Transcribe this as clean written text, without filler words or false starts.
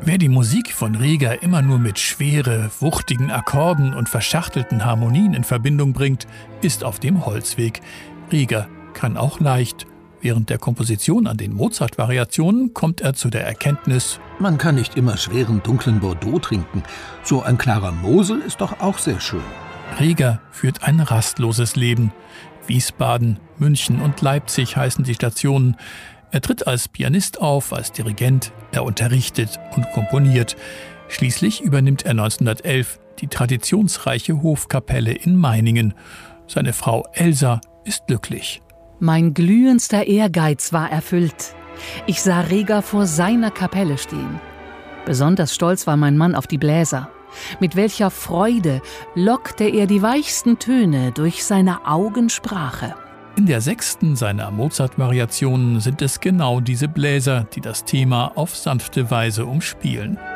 Wer die Musik von Rieger immer nur mit schwere, wuchtigen Akkorden und verschachtelten Harmonien in Verbindung bringt, ist auf dem Holzweg. Rieger kann auch leicht. Während der Komposition an den Mozart-Variationen kommt er zu der Erkenntnis: Man kann nicht immer schweren, dunklen Bordeaux trinken. So ein klarer Mosel ist doch auch sehr schön. Rieger führt ein rastloses Leben. Wiesbaden, München und Leipzig heißen die Stationen. Er tritt als Pianist auf, als Dirigent, er unterrichtet und komponiert. Schließlich übernimmt er 1911 die traditionsreiche Hofkapelle in Meiningen. Seine Frau Elsa ist glücklich. Mein glühendster Ehrgeiz war erfüllt. Ich sah Rieger vor seiner Kapelle stehen. Besonders stolz war mein Mann auf die Bläser. Mit welcher Freude lockte er die weichsten Töne durch seine Augensprache. In der 6. seiner Mozart-Variationen sind es genau diese Bläser, die das Thema auf sanfte Weise umspielen.